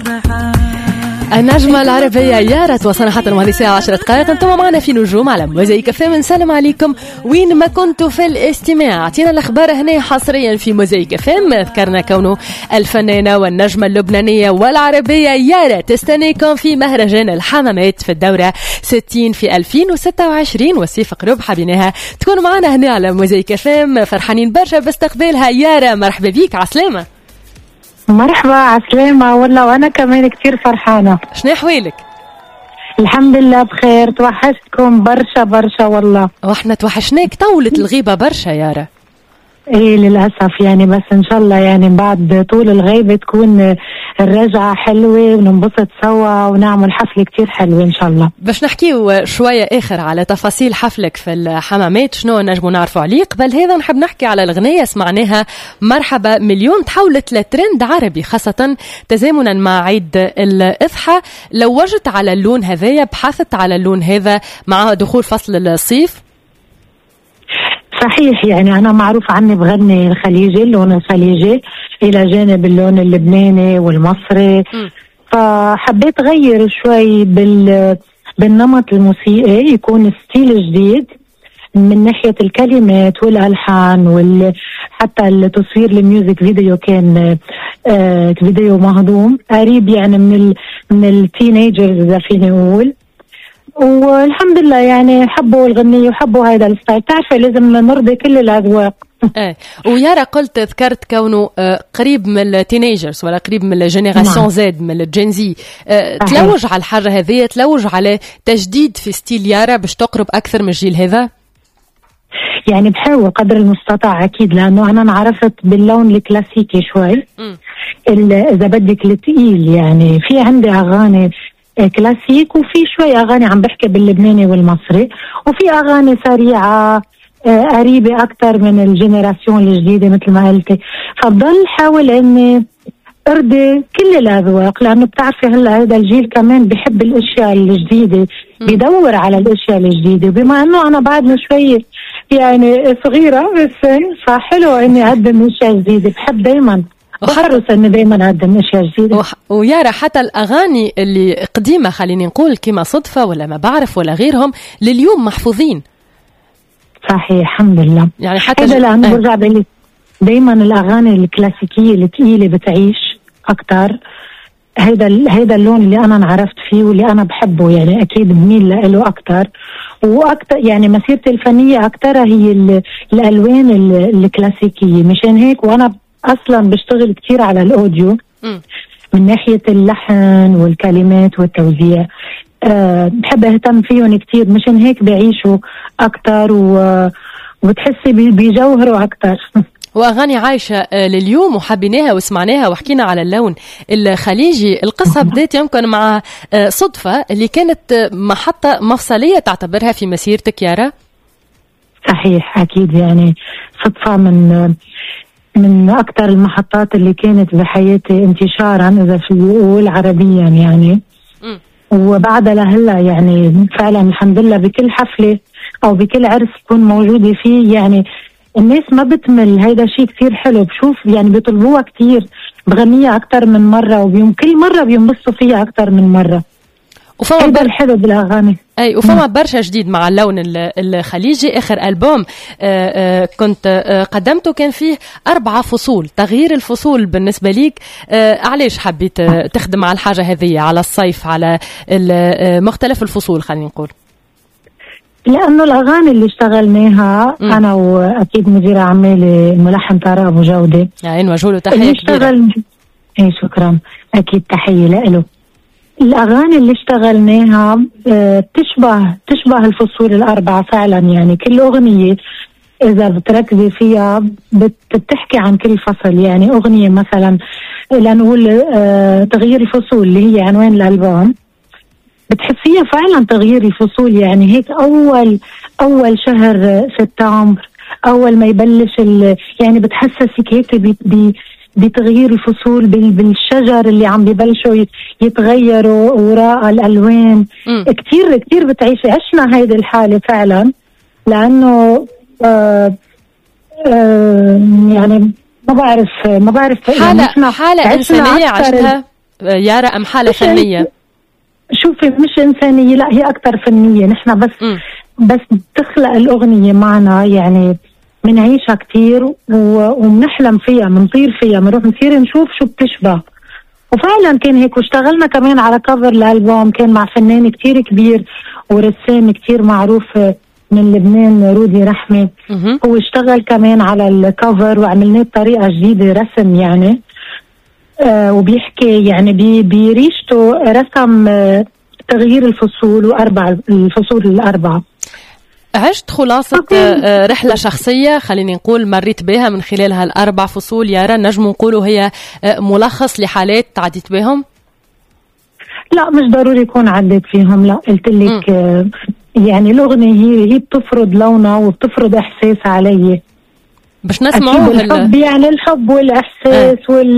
النجمة العربية يارا توصلنا حتى الماضي ساعة 10 دقائق. انتم معنا في نجوم على موزايك FM. نسلم عليكم وين ما كنتوا في الاستماع. اعطينا الاخبار هنا حصريا في موزايك FM. ذكرنا كونه الفنانة والنجمة اللبنانية والعربية يارا تستنيكم في مهرجان الحمامات في الدورة 60 في 2026 والصيف قرب. حابينها تكونوا معنا هنا على موزايك FM. فرحانين برشا باستقبالها. يارا مرحبا بيك. عسلامة. مرحبا عسلامة. والله وأنا كمان كتير فرحانة. شنو أحوالك؟ الحمد لله بخير. توحشتكم برشا برشا والله. واحنا توحشناك. طولت الغيبة برشا يارا. ايه للأسف يعني، بس إن شاء الله يعني بعد طول الغيبة تكون الرجعة حلوة وننبسط سوا ونعمل حفلة كتير حلوة إن شاء الله. باش نحكيو شوية آخر على تفاصيل حفلك في الحمامات، شنو نجمو نعرفوا عليه. قبل هذا نحب نحكي على الغنية سمعناها مرحبا مليون، تحولت لترند عربي خاصة تزامنا مع عيد الأضحى. لوجت على اللون هذايا، بحثت على اللون هذا مع دخول فصل الصيف. صحيح يعني أنا معروف عني بغني الخليجي، اللون الخليجي إلى جانب اللون اللبناني والمصري. فحبيت غير شوي بالنمط الموسيقي، يكون ستيل جديد من ناحية الكلمات والألحان حتى التصوير الميوزك فيديو كان فيديو مهضوم قريب يعني من التينيجرز إذا فيني أقول. والحمد لله يعني حبوا الغنية وحبوا هذا الستايل. تعرفي لازم نرضي كل الأذواق. ويارا قلت ذكرت كونه قريب من التينيجرز ولا قريب من الجينيراسيون زد، من الجنزي. تلوج على الحاجة هذه، تلوج على تجديد في ستيل يارا باش تقرب أكثر من الجيل هذا. يعني بحاول قدر المستطاع أكيد، لأنه أنا انعرفت باللون الكلاسيكي شوي. إذا بدك الثقيل يعني في عندي أغاني كلاسيك وفي شوي أغاني عم بحكي باللبناني والمصري، وفي أغاني سريعة قريبة أكتر من الجينيراسيون الجديدة مثل ما قلتي. فبضل حاول إني أرضي كل الأذواق، لأنه بتعرفي هلا هذا الجيل كمان بيحب الأشياء الجديدة، بيدور على الأشياء الجديدة. بما إنه أنا بعدني شوي يعني صغيرة بالسن، فحلو إني أقدم أشياء جديدة. بحب دايما بحرص اني دايما اقدم اشياء جديده. ويارا حتى الاغاني اللي قديمه خليني نقول كما صدفه ولا ما بعرف ولا غيرهم لليوم محفوظين. صحيح الحمد لله. يعني حتى هذا لانه برجع بالي دايما الاغاني الكلاسيكيه الثقيله بتعيش اكثر. هيدا اللون اللي انا انعرفت فيه واللي انا بحبه، يعني اكيد بميل له اكثر واكثر. يعني مسيرتي الفنيه اكثر هي الالوان الكلاسيكيه. مشان هيك وانا اصلا بشتغل كتير على الاوديو من ناحية اللحن والكلمات والتوزيع. بحب اهتم فيهم كتير، مشان هيك بعيشوا اكتر وبتحسي بيجوهروا اكتر. واغاني عايشة لليوم وحبيناها وسمعناها وحكينا على اللون الخليجي. القصة بدأت يمكن مع صدفة اللي كانت محطة مفصلية تعتبرها في مسيرتك يارا. صحيح اكيد، يعني صدفة من أكثر المحطات اللي كانت بحياتي انتشارا إذا في يقول عربيا يعني. وبعدها لهلا يعني فعلا الحمد لله بكل حفلة أو بكل عرس يكون موجودة فيه، يعني الناس ما بتمل. هيدا شيء كتير حلو. بشوف يعني بيطلبوها كتير، بغنيها أكتر من مرة كل مرة بينبسطوا فيها أكتر من مرة. هيدا الحلو بالاغاني. اي وفما برشا جديد مع اللون الخليجي. اخر البوم كنت قدمته كان فيه 4 فصول. تغيير الفصول بالنسبه ليك علاش حبيت تخدم على الحاجه هذه، على الصيف، على مختلف الفصول خلينا نقول؟ لانه الاغاني اللي اشتغلناها انا واكيد مدير اعمالي الملحن طارق ابو جوده، يعني نوجه له تحيه كبيره. اي شكرا، اكيد تحيه له. الأغاني اللي اشتغلناها تشبه الفصول ال4 فعلا. يعني كل أغنية إذا بتركزي فيها بتحكي عن كل فصل. يعني أغنية مثلا لنقول تغيير الفصول اللي هي عنوان الألبوم، بتحسيها فعلا تغيير الفصول. يعني هيك أول شهر سبتمبر، أول ما يبلش يعني بتحسسك هيك بتغيير الفصول بالشجر اللي عم ببلشوا يتغيروا وراء الألوان. كتير كتير بتعيشي. عشنا هيدي الحالة فعلا، لأنه يعني ما بعرف حالة إنسانية عشتها يارا أم حالة فنية؟ شوفي مش إنسانية، لا هي أكتر فنية. نحن بس تخلق الأغنية معنا، يعني منعيشها كتير ومنحلم فيها، منطير فيها، منروح نصير نشوف شو بتشبه. وفعلا كان هيك. واشتغلنا كمان على كفر الألبوم، كان مع فنان كتير كبير ورسام كتير معروف من لبنان، رودي رحمة. هو اشتغل كمان على الكفر وعملناه بطريقة جديدة رسم يعني. وبيحكي يعني بريشته رسم تغيير الفصول الفصول الأربعة. عشت خلاصة رحلة شخصية خليني نقول مريت بها من خلالها الأربع فصول يارا، نجم نقولوا هي ملخص لحالات تعديت بهم؟ لا مش ضروري يكون عديت فيهم، لا قلت لك يعني الأغنية هي بتفرض لونها وبتفرض إحساس علي باش نسمعوه. الحب يعني الحب والإحساس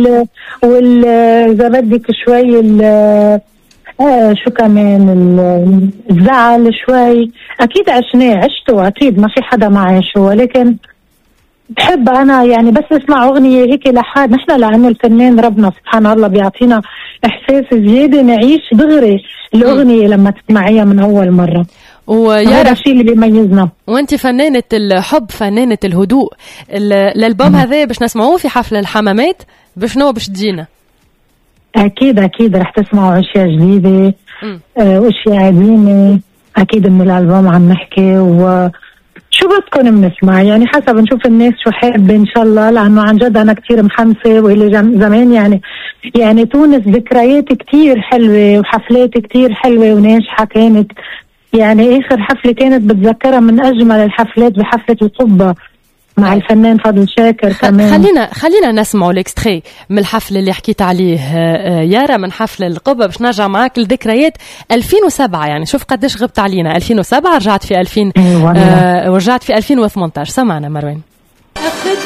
إذا بدك شوي شو كمان الزعل شوي، أكيد عشته أكيد ما في حدا ما عاشه، ولكن بحب أنا يعني بس اسمع أغنية هيك لحد نحن، لأنه الفنان ربنا سبحان الله بيعطينا إحساس زيادة نعيش دغري الأغنية لما تسمعيها من أول مرة، وهذا الشيء اللي بيميزنا. وانت فنانة الحب، فنانة الهدوء. الألبوم هذا باش نسمعوه في حفل الحمامات، بشنو باش تجينا؟ أكيد رح تسمعوا أشياء جديدة وأشياء قديمة. أكيد من الألبوم عم نحكي وشو بدكم بنسمع، يعني حسب نشوف الناس شو حابة إن شاء الله، لأنه عن جد أنا كتير محمسة. وإلي زمان يعني تونس ذكريات كتير حلوة وحفلات كتير حلوة وناجحة كانت. يعني آخر حفلة كانت بتذكرها من أجمل الحفلات بحفلة القبة مع الفنان فضل شاكر كمان. خلينا نسمعوا الاكستري من الحفل اللي حكيت عليه يارا، من حفل القبة. باش نرجع معاك لذكريات 2007، يعني شوف قديش غبت علينا. 2007 رجعت في 2000 ورجعت في 2018. سمعنا مروان.